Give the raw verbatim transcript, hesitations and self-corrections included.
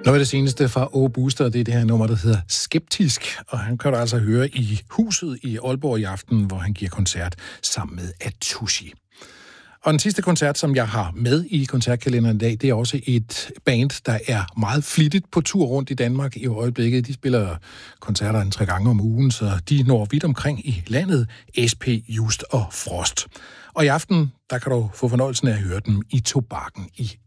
Noget af det seneste fra Åge Booster, det er det her nummer, der hedder Skeptisk, og han kan du altså høre i Huset i Aalborg i aften, hvor han giver koncert sammen med Atushi. Og den sidste koncert, som jeg har med i koncertkalenderen i dag, det er også et band, der er meget flittigt på tur rundt i Danmark i øjeblikket. De spiller koncerter en tre gange om ugen, så de når vidt omkring i landet. S P, Just og Frost. Og i aften, der kan du få fornøjelsen af at høre dem i Tobakken i